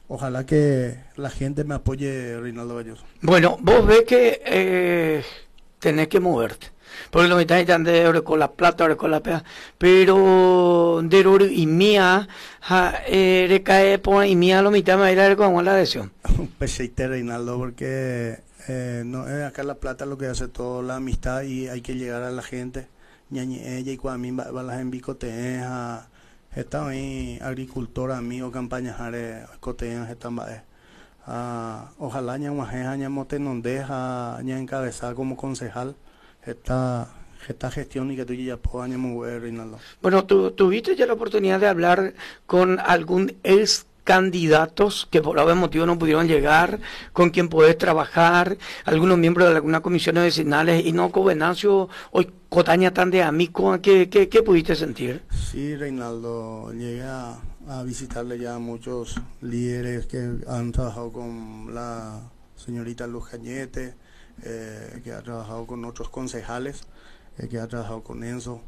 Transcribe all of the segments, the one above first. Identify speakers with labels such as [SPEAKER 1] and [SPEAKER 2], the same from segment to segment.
[SPEAKER 1] ojalá que la gente me apoye, Reinaldo Galloso.
[SPEAKER 2] Bueno, vos ves que tenés que moverte. Porque lo mitad están de oro con la plata, oro con la pea. Pero de oro y mía, recae por y mía lo mitad me va a ir a con la adhesión.
[SPEAKER 1] Un peseite, Reinaldo, porque no es acá la plata lo que hace toda la amistad y hay que llegar a la gente. Ñañi ella y cuando a mí va las envicoteas, están ahí agricultor, amigo, campañas, coteas, están ojalá ña guajeja, ña motenondeja, ña encabezar como concejal esta gestión y que tú ya puedas ña mover, Reinaldo.
[SPEAKER 2] Bueno, ¿tuviste ya la oportunidad de hablar con algún ex candidatos que por algún motivo no pudieron llegar, con quien podés trabajar, algunos miembros de algunas comisiones vecinales y no Venancio hoy cotaña tan de amigo, ¿qué pudiste sentir?
[SPEAKER 1] Sí, Reinaldo, llegué a visitarle ya a muchos líderes que han trabajado con la señorita Luz Cañete, que ha trabajado con otros concejales, que ha trabajado con Enzo.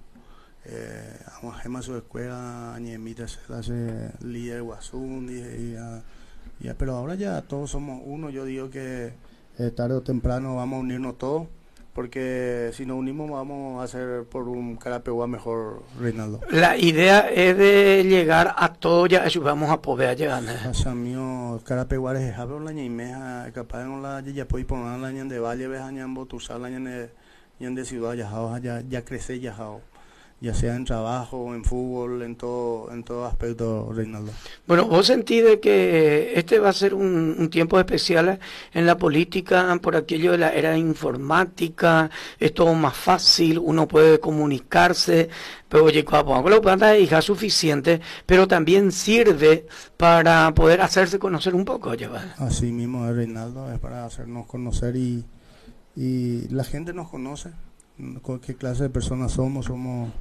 [SPEAKER 1] A Gema su escuela, Añemita se hace líder Guasundi, pero ahora ya todos somos uno. Yo digo que tarde o temprano vamos a unirnos todos, porque si nos unimos vamos a hacer por un Carapeguá mejor, Reinaldo.
[SPEAKER 2] La idea es de llegar a todo, ya vamos a poder llegar.
[SPEAKER 1] Hasta mío, Carapeguá es hablo la ñimeja, capaz en la ya puede poner la ñan de valle, ves a ñan botusar la ñan de ciudad, ya crece ya sea en trabajo, en fútbol, en todo aspecto, Reinaldo.
[SPEAKER 2] Bueno, ¿vos sentís de que este va a ser un tiempo especial en la política por aquello de la era informática? Es todo más fácil, uno puede comunicarse, pero oye, cuando lo planta hija suficiente, pero también sirve para poder hacerse conocer un poco, ¿lleva?
[SPEAKER 1] Así mismo, Reinaldo, es para hacernos conocer y la gente nos conoce. ¿Qué clase de personas somos? Somos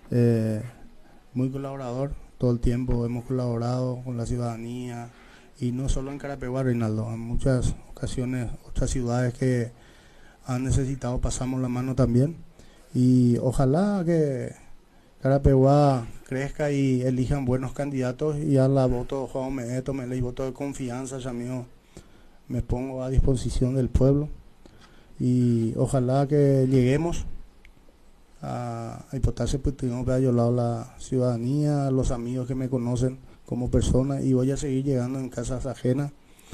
[SPEAKER 1] muy colaborador, todo el tiempo hemos colaborado con la ciudadanía y no solo en Carapeguá, Reinaldo, en muchas ocasiones otras ciudades que han necesitado pasamos la mano también y ojalá que Carapeguá crezca y elijan buenos candidatos y a la voto Juan Meeto, me le voto de confianza, ya mío, me pongo a disposición del pueblo. Y ojalá que lleguemos a hipotarse, pues tuvimos a lado la ciudadanía, los amigos que me conocen como persona y voy a seguir llegando en casas ajenas.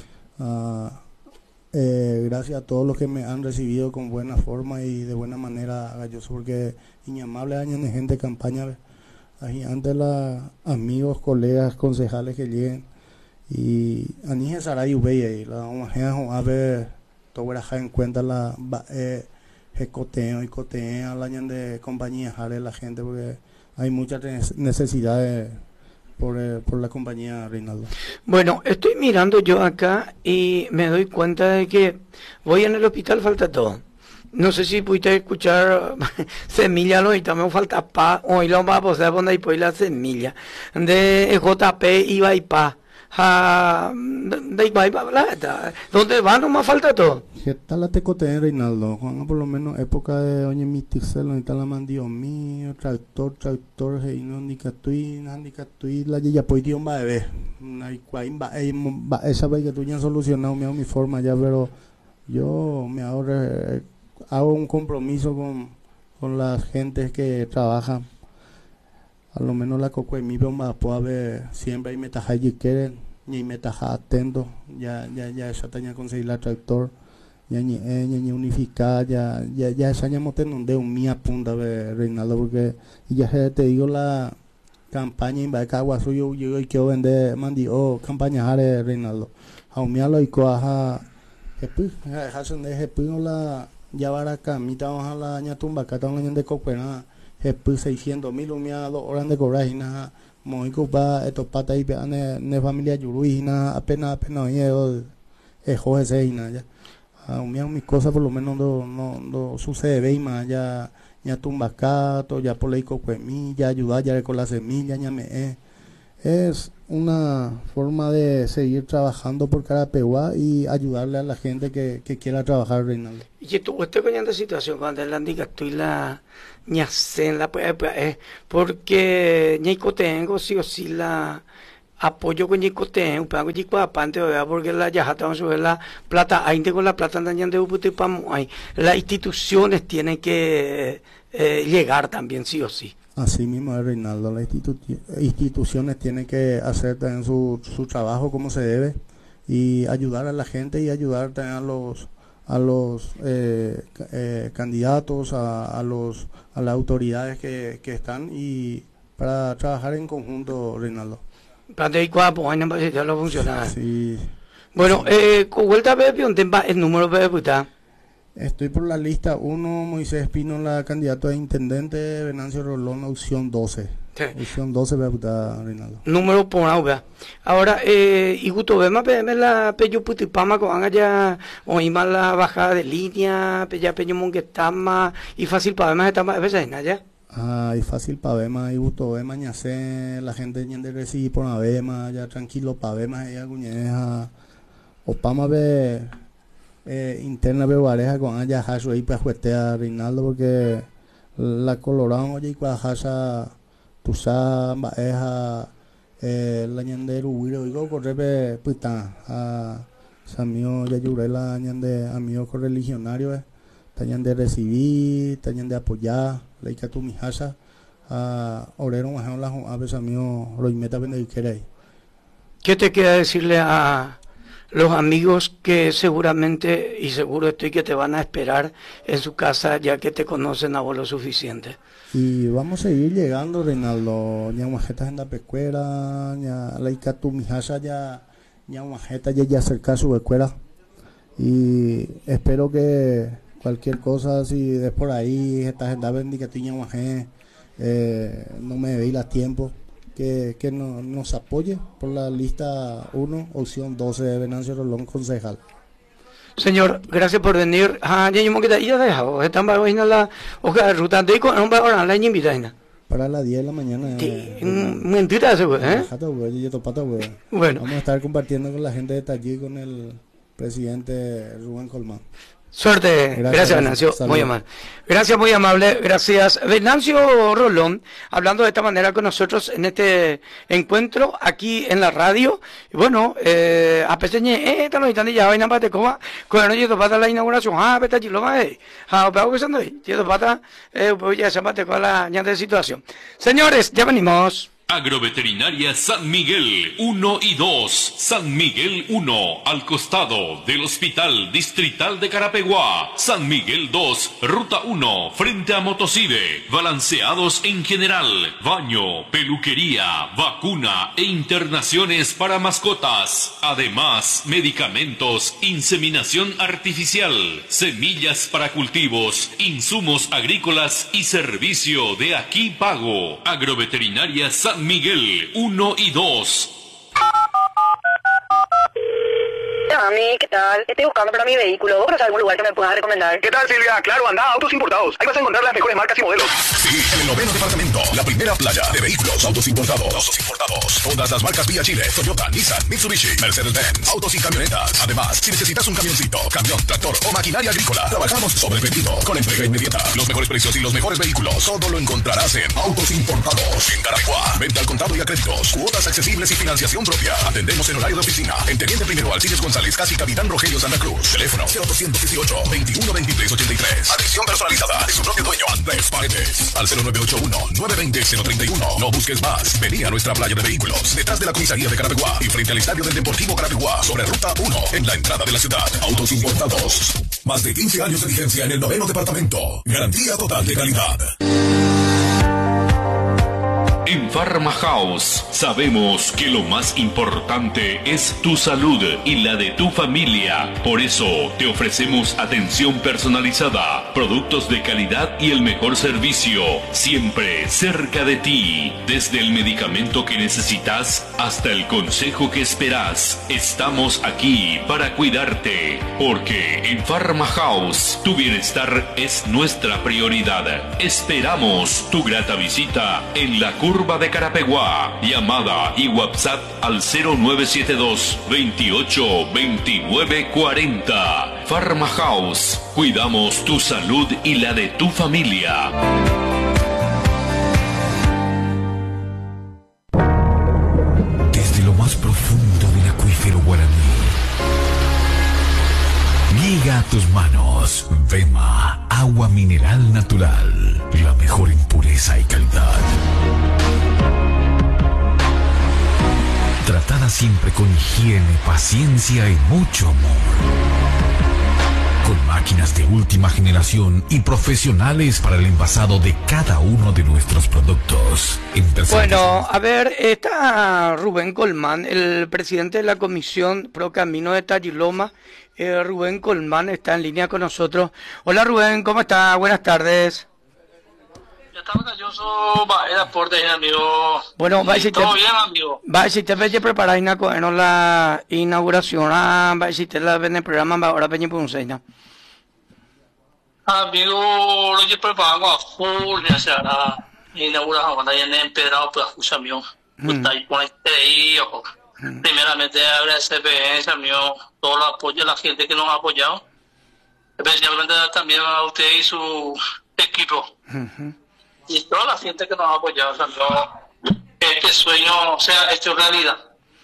[SPEAKER 1] Gracias a todos los que me han recibido con buena forma y de buena manera, Galloso, porque inamable años de gente campaña, antes los amigos, colegas, concejales que lleguen y Anije Saray Ubey, la a ver todo en cuenta la coteo y cotea la de compañía jale la gente porque hay muchas necesidades por la compañía, Reinaldo.
[SPEAKER 2] Bueno, estoy mirando yo acá y me doy cuenta de que voy en el hospital, falta todo. No sé si pudiste escuchar semilla, y también falta pa, hoy lo vamos a poner y la semilla de JP iba y pa. ¿Dónde va? No me falta todo.
[SPEAKER 1] ¿Qué tal la tecote, Reinaldo? Juan, por lo menos época de Oñe Mitixel, donde está la mandio mío, tractor, heino, handicatui, la ya pues Dios va a ver. Esa vez que tú ya has solucionado mi forma ya, pero yo me hago un compromiso con las gentes que trabajan. A lo menos la coco de mi bomba puede haber siempre hay metaja y quieren ni metaja atento ya esa taña conseguir la tractor ya ni unificar ya esa ya moten de un mía punta de Reinaldo porque ya te digo la campaña en Bacagua suyo yo quiero vender mandi campaña jare Reinaldo a un mía lo y coaja hacen de la ya baraka mitad a la ña tumba cata un de cocuena 600,000 umia 2 horas de cobrar y nada muy copa estos patas y ne familia yurui y nada apenas ese y nada ya umia mis cosas por lo menos no sucede ve más ya tumba cato ya por la cocuemi ya ayudar ya con la semilla ya me es una forma de seguir trabajando por Carapeguá y ayudarle a la gente que quiera trabajar, Reinaldo.
[SPEAKER 2] Y tú estás con esta situación cuando la indica tú y la ñacen la porque ñico tengo sí o sí la apoyo con Yicote, un pago Yico apante, porque la Yajata vamos a ver la plata, ahí con la plata dañan de Uputipam, las instituciones tienen que llegar también, sí o sí.
[SPEAKER 1] Así mismo es, Reinaldo, las instituciones tienen que hacer también su trabajo como se debe y ayudar a la gente y ayudar también a los candidatos, a las autoridades que están y para trabajar en conjunto, Reinaldo. Sí.
[SPEAKER 2] Bueno, con vuelta a ver, el número de puta.
[SPEAKER 1] Estoy por la lista 1, Moisés Espínola, candidato a intendente, Venancio Rolón, opción 12. Sí. Opción 12, Reinaldo.
[SPEAKER 2] Número por ahora, y gusto ver más la peyo putipama con allá, o más la bajada de línea, peyo monguetama, y fácil para ver más esta veces, ¿ya?
[SPEAKER 1] Y fácil para ver más, y gusto ver más, la gente de recibir por una vez más, ya tranquilo para ver más, ella cuñeja, o para ver. Interna veo pareja con allá Hasho ahí para juestear Reinaldo porque la Colorado oye y cuando Hasha tusa baeja la ñandero huiro digo corre puta a samio ya yure la ñande amigo correligionario tañan de recibir tañan de apoyar la ica tu mi Hasha a orero más la a veces amigo lo meta vende queréis.
[SPEAKER 2] ¿Qué te queda decirle a los amigos que seguramente y seguro estoy que te van a esperar en su casa ya que te conocen a vos lo suficiente?
[SPEAKER 1] Y vamos a seguir llegando, Reinaldo. Ñahuajeta en la pescuera, la Icatu Mijasa ya Ñahuajeta ya cerca a su escuela. Y espero que cualquier cosa, si es por ahí, esta gente bendiga tu Ñahuajé, no me veis a tiempo. Que nos apoye por la lista 1, opción 12 de Venancio Rolón, concejal.
[SPEAKER 2] Señor, gracias por venir. Ya yo me quedé dejado. Están para la hoja de ruta de con para la invitaina.
[SPEAKER 1] Para las 10 de la mañana.
[SPEAKER 2] Mentira eso,
[SPEAKER 1] Bueno, vamos a estar compartiendo con la gente de Tallí con el presidente Rubén Colmán.
[SPEAKER 2] Suerte, gracias Venancio, muy amable. Gracias, muy amable, gracias. Venancio Rolón, hablando de esta manera con nosotros en este encuentro aquí en la radio. Y bueno, a peseñe, esta noche ya vaina para tecoa, con el noche pata la inauguración, peta chiloma, pero que son hoy, yo pata, pues ya se mate con la ñante situación. Señores, ya venimos.
[SPEAKER 3] Agroveterinaria San Miguel 1 y 2, San Miguel 1, al costado del Hospital Distrital de Carapeguá, San Miguel 2, Ruta 1, frente a Motosive, balanceados en general, baño, peluquería, vacuna e internaciones para mascotas, además medicamentos, inseminación artificial, semillas para cultivos, insumos agrícolas y servicio de aquí pago. Agroveterinaria San Miguel 1 y 2.
[SPEAKER 4] Mami, ¿qué tal? Estoy buscando para mi vehículo. ¿Vos conoces algún lugar que me puedas recomendar?
[SPEAKER 5] ¿Qué tal, Silvia? Claro, anda, autos importados. Ahí vas a encontrar las mejores marcas y modelos.
[SPEAKER 6] Sí, en el 9º departamento, la primera playa de vehículos, autos importados. Todas las marcas vía Chile, Toyota, Nissan, Mitsubishi, Mercedes-Benz, autos y camionetas. Además, si necesitas un camioncito, camión, tractor o maquinaria agrícola, trabajamos sobre pedido, con entrega inmediata. Los mejores precios y los mejores vehículos, todo lo encontrarás en Autos Importados. En Caraguá, venta al contado y a créditos, cuotas accesibles y financiación propia. Atendemos en horario de oficina. En Teniente Primero Alcides González, casi Capitán Rogelio Santa Cruz. Teléfono 0818-212383. Atención personalizada de su propio dueño, Andrés Paredes. Al 0981-920-031. No busques más. Vení a nuestra playa de vehículos, detrás de la comisaría de Carapeguá y frente al estadio del Deportivo Carapeguá, sobre Ruta 1, en la entrada de la ciudad. Autos Importados. Más de 15 años de vigencia en el 9º departamento. Garantía total de calidad.
[SPEAKER 3] En Pharma House sabemos que lo más importante es tu salud y la de tu familia. Por eso te ofrecemos atención personalizada, productos de calidad y el mejor servicio, siempre cerca de ti. Desde el medicamento que necesitas hasta el consejo que esperas, estamos aquí para cuidarte. Porque en Pharma House tu bienestar es nuestra prioridad. Esperamos tu grata visita en la curva de Carapeguá. Llamada y WhatsApp al 0972 28 29 40. Pharma House. Cuidamos tu salud y la de tu familia.
[SPEAKER 6] Desde lo más Llega a tus manos Vema, agua mineral natural, la mejor en pureza y calidad. Tratada siempre con higiene, paciencia y mucho amor. Con máquinas de última generación y profesionales para el envasado de cada uno de nuestros productos.
[SPEAKER 2] Bueno, a ver, está Rubén Colmán, el presidente de la Comisión Pro Camino de Talliloma. Rubén Colmán está en línea con nosotros. Hola Rubén, ¿cómo está? Buenas tardes.
[SPEAKER 7] Ya estaba calloso, va, el aporte, amigo.
[SPEAKER 2] Bueno, va a decir,
[SPEAKER 7] todo bien, amigo.
[SPEAKER 2] Va a decir, te voy a preparar la inauguración, va a decir, la ven el programa, ahora peña por un seina.
[SPEAKER 7] Amigo, lo que preparamos a full, ya sea la inauguración, cuando hayan empedrado, pues, escucha, amigo. Está ahí con este ahí, ojo. Primeramente, agradecer, amigo, todo el apoyo de la gente que nos ha apoyado. Especialmente también a usted y su equipo. Y toda la gente que nos ha apoyado, que este sueño sea hecho realidad.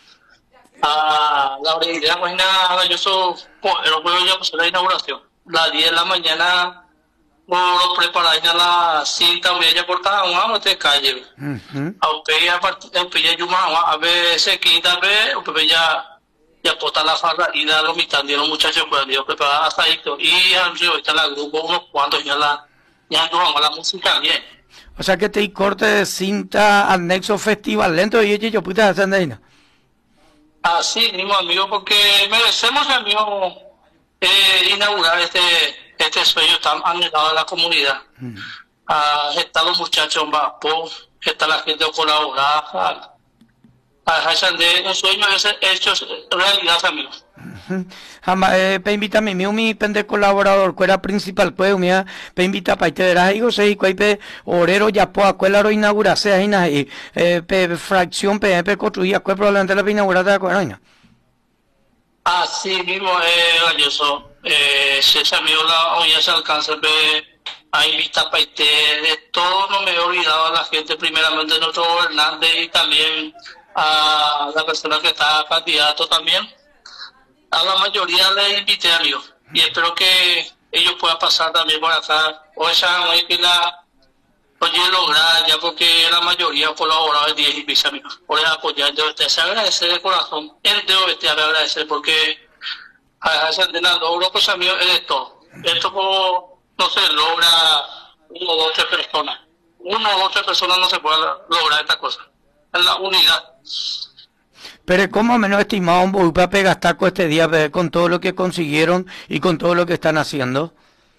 [SPEAKER 7] La original página, yo soy el juego ya pues la inauguración. Las 10 de la mañana, lo preparáis a las 5 media cortada, vamos a calle. A usted ya a veces quinta vez, usted ya pota la farra y da los mitad de los muchachos, pues yo preparaba hasta ahí. Y ahorita la grupo, unos cuantos ya nos a la música bien.
[SPEAKER 2] O sea que te corte de cinta anexo festival lento y yo puta hacer de
[SPEAKER 7] así mismo, amigo, porque merecemos, amigo, inaugurar este sueño tan anhelado de la comunidad. Están los muchachos en Vapo, está la gente colaborada. Un sueño hecho realidad, amigo.
[SPEAKER 2] Pe invita a mi pende colaborador, cuera principal, pues, pe invita para te verás, digo, sei, pe orero ya po, cuela lo inaugura, sea, pe fracción, pe construía, cuál probablemente la inaugura de la cuera,
[SPEAKER 7] así mismo, valioso, si amigo la hoy se alcanza, a invitar para de todo, no me he olvidado a la gente, primeramente nuestro gobernante y también a la persona que está candidato también. A la mayoría les invité, amigos, y espero que ellos puedan pasar también por acá. Hoy hoy que lograr ya, porque la mayoría ha colaborado en 10 y piso, amigos. Por apoyar, yo te agradecer de corazón. Debo agradecer porque a esa antena logro, pues, amigos, es de todo. Esto no se logra 1 o 2 personas. 1 o 2 personas no se puede lograr esta cosa. Es la unidad.
[SPEAKER 2] Pero ¿cómo menos estimado un Boipape Gastaco este día con todo lo que consiguieron y con todo lo que están haciendo?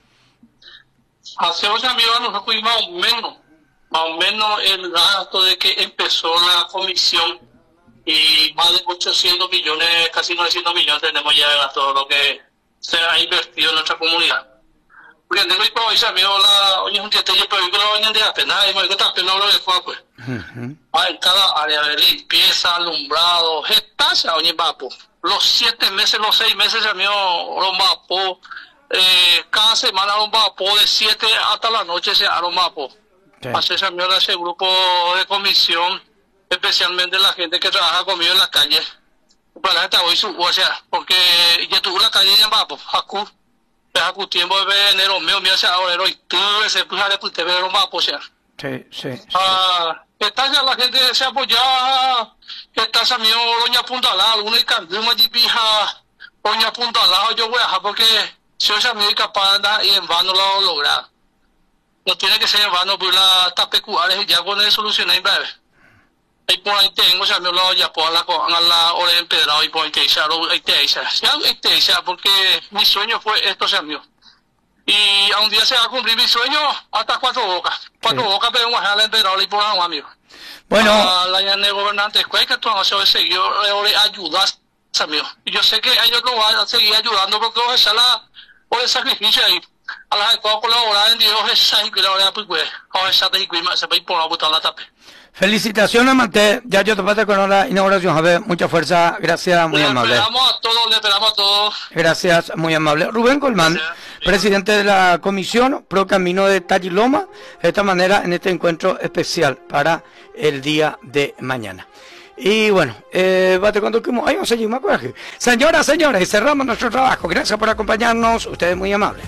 [SPEAKER 7] Hace 8 amigos nosotros fuimos más o menos el gasto de que empezó la comisión y más de 800 millones, casi 900 millones tenemos ya de gasto lo que se ha invertido en nuestra comunidad. Porque tengo que decir, amigo, hoy es un día, pero yo creo que hoy en día apenas, y me digo, apenas lo de fue, pues. En cada área de limpieza, alumbrado, gestacia, oye, vapo. Los 7 meses, los 6 meses, amigo, los vapo. Cada semana los vapo, de 7 hasta la noche se los vapo. Así se amigo ese grupo de comisión, especialmente la gente que trabaja conmigo en la calle. Para la gente hoy o sea, porque ya tuvo la calle en vapo, Jacu. Jacu tiempo de enero, mío, se ahora, y todo ese, pues, a usted ve los vapo, o sea.
[SPEAKER 2] Sí.
[SPEAKER 7] Esta ya la gente se apoyaba, esta se amigo Doña Punta Lado, una y cambio, una jipija, Doña Punta Lado, yo voy a dejar porque si es amigo capaz de andar y en vano lo lograr. No tiene que ser en vano, pues las tapecuales y ya con eso solucionar en breve. Ahí por ahí tengo, se amigo ya por la hora empedrado y por ahí te dice, porque mi sueño fue esto, se amigo. Y a un día se va a cumplir mi sueño hasta 4 bocas. 4 bocas, pero un bajada emperador y por ahí, amigo.
[SPEAKER 2] Bueno.
[SPEAKER 7] La de gobernante, que tú has seguido ayudar, amigo. Y yo sé que ellos lo van a seguir ayudando porque ojalá por el sacrificio ahí. A las que colaborar en Dios, esa y que la hora, pues, esa te y se va a ir por la puta la tape.
[SPEAKER 2] Felicitaciones, Mante. Ya yo te paso con la inauguración. A ver, mucha fuerza. Gracias, muy amable.
[SPEAKER 7] Le esperamos a todos.
[SPEAKER 2] Gracias, muy amable. Rubén Colmán, presidente de la Comisión Pro Camino de Talliloma, de esta manera en este encuentro especial para el día de mañana. Y bueno, bate cuando como ay, vamos a seguir, señoras, señores, cerramos nuestro trabajo. Gracias por acompañarnos. Ustedes muy amables.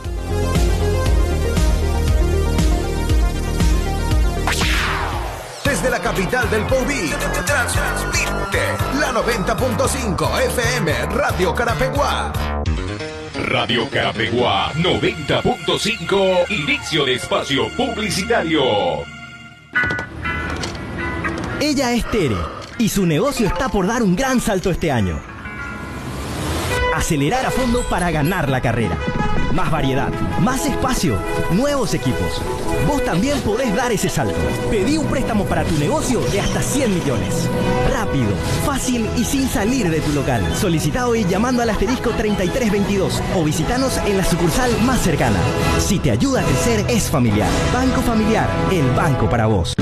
[SPEAKER 6] Desde la capital del Pou-B, transmite la 90.5 FM Radio Carapeguá.
[SPEAKER 3] Radio Carapeguá 90.5, inicio de espacio publicitario.
[SPEAKER 8] Ella es Tere y su negocio está por dar un gran salto este año. Acelerar a fondo para ganar la carrera. Más variedad, más espacio, nuevos equipos. Vos también podés dar ese salto. Pedí un préstamo para tu negocio de hasta 100 millones. Rápido, fácil y sin salir de tu local. Solicita hoy llamando al asterisco 3322 o visitanos en la sucursal más cercana. Si te ayuda a crecer, es Familiar. Banco Familiar, el banco para vos.